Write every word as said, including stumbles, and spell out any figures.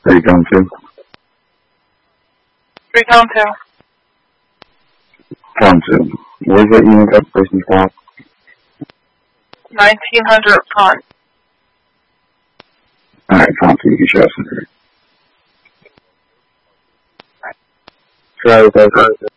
Where are you going to? Freetown Town. Going to. Where's that unit up person stop? nineteen hundred Pond. Alright, come to. You can show us in here. Try to go.